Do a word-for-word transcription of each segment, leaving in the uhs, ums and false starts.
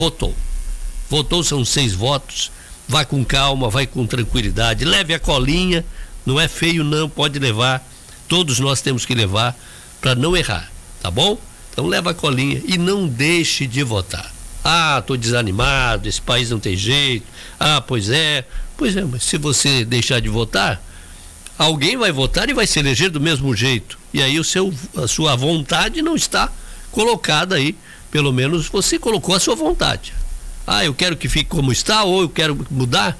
Votou. Votou, são seis votos. Vá com calma, vai com tranquilidade. Leve a colinha, não é feio não, pode levar. Todos nós temos que levar para não errar, tá bom? Então leva a colinha e não deixe de votar. Ah, tô desanimado, esse país não tem jeito. Ah, pois é. Pois é, mas se você deixar de votar, alguém vai votar e vai se eleger do mesmo jeito. E aí o seu, a sua vontade não está colocada aí. Pelo menos você colocou a sua vontade. Ah, eu quero que fique como está ou eu quero mudar,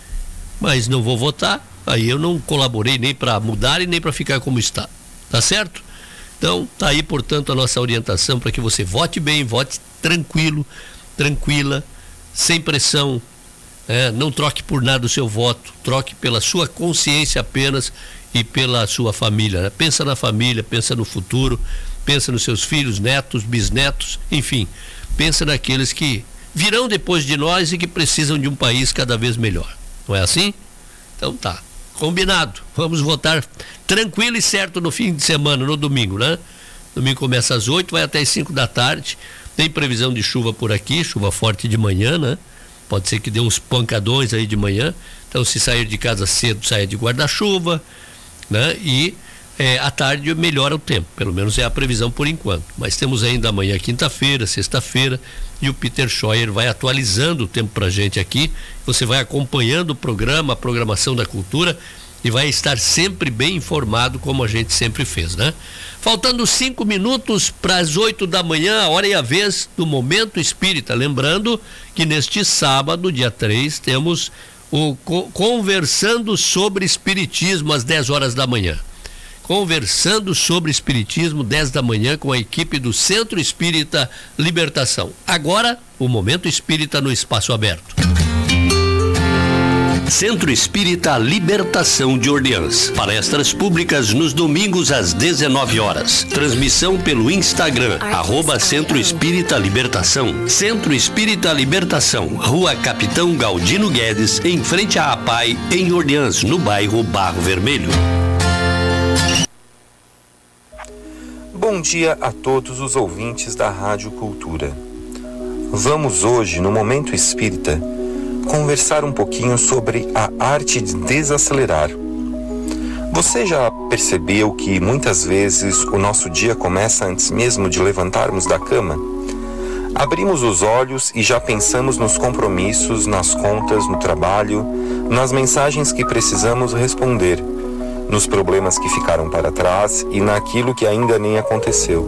mas não vou votar. Aí eu não colaborei nem para mudar e nem para ficar como está. Tá certo? Então, tá aí, portanto, a nossa orientação para que você vote bem, vote tranquilo, tranquila, sem pressão. É, não troque por nada o seu voto, troque pela sua consciência apenas e pela sua família, né? Pensa na família, pensa no futuro, pensa nos seus filhos, netos, bisnetos, enfim, pensa naqueles que virão depois de nós e que precisam de um país cada vez melhor. Não é assim? Então tá, combinado. Vamos votar tranquilo e certo no fim de semana, no domingo, né? Domingo começa às oito, vai até às cinco da tarde. Tem previsão de chuva por aqui, chuva forte de manhã, né? Pode ser que dê uns pancadões aí de manhã. Então, se sair de casa cedo, saia de guarda-chuva, né? E é, à tarde melhora o tempo, pelo menos é a previsão por enquanto. Mas temos ainda amanhã, quinta-feira, sexta-feira, e o Peter Scheuer vai atualizando o tempo pra gente aqui. Você vai acompanhando o programa, a programação da cultura, e vai estar sempre bem informado, como a gente sempre fez, né? Faltando cinco minutos para as oito da manhã, a hora e a vez do Momento Espírita. Lembrando que neste sábado, dia três, temos o co- Conversando sobre Espiritismo às dez horas da manhã. Conversando sobre Espiritismo, dez da manhã, com a equipe do Centro Espírita Libertação. Agora, o Momento Espírita no Espaço Aberto. Centro Espírita Libertação de Orleans. Palestras públicas nos domingos às dezenove horas. Transmissão pelo Instagram, arroba Centro Espírita Libertação. Centro Espírita Libertação, Rua Capitão Galdino Guedes, em frente à APAI, em Orleans, no bairro Barro Vermelho. Bom dia a todos os ouvintes da Rádio Cultura. Vamos hoje, no Momento Espírita, conversar um pouquinho sobre a arte de desacelerar. Você já percebeu que muitas vezes o nosso dia começa antes mesmo de levantarmos da cama? Abrimos os olhos e já pensamos nos compromissos, nas contas, no trabalho, nas mensagens que precisamos responder, nos problemas que ficaram para trás e naquilo que ainda nem aconteceu.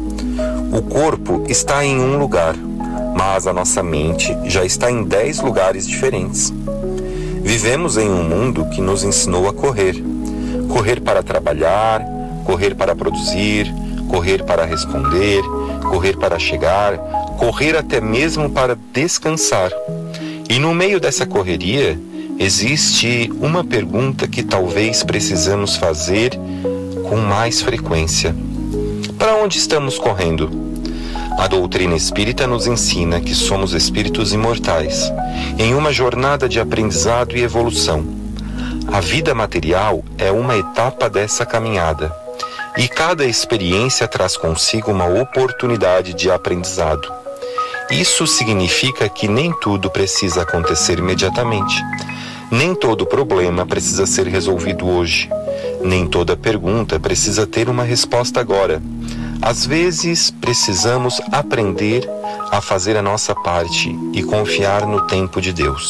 O corpo está em um lugar, mas a nossa mente já está em dez lugares diferentes. Vivemos em um mundo que nos ensinou a correr. Correr para trabalhar, correr para produzir, correr para responder, correr para chegar, correr até mesmo para descansar. E no meio dessa correria, existe uma pergunta que talvez precisamos fazer com mais frequência. Para onde estamos correndo? A doutrina espírita nos ensina que somos espíritos imortais, em uma jornada de aprendizado e evolução. A vida material é uma etapa dessa caminhada, e cada experiência traz consigo uma oportunidade de aprendizado. Isso significa que nem tudo precisa acontecer imediatamente. Nem todo problema precisa ser resolvido hoje. Nem toda pergunta precisa ter uma resposta agora. Às vezes, precisamos aprender a fazer a nossa parte e confiar no tempo de Deus.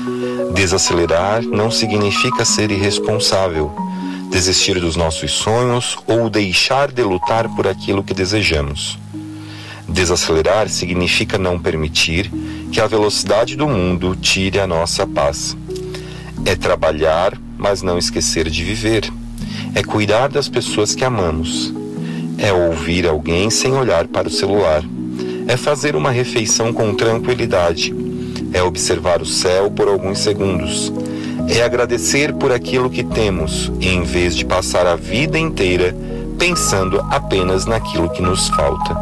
Desacelerar não significa ser irresponsável, desistir dos nossos sonhos ou deixar de lutar por aquilo que desejamos. Desacelerar significa não permitir que a velocidade do mundo tire a nossa paz. É trabalhar, mas não esquecer de viver. É cuidar das pessoas que amamos. É ouvir alguém sem olhar para o celular. É fazer uma refeição com tranquilidade. É observar o céu por alguns segundos. É agradecer por aquilo que temos, em vez de passar a vida inteira pensando apenas naquilo que nos falta.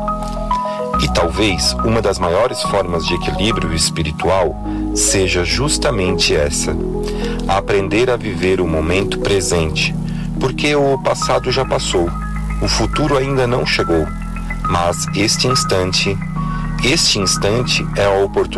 E talvez uma das maiores formas de equilíbrio espiritual seja justamente essa: aprender a viver o momento presente, porque o passado já passou. O futuro ainda não chegou, mas este instante Este instante é a oportunidade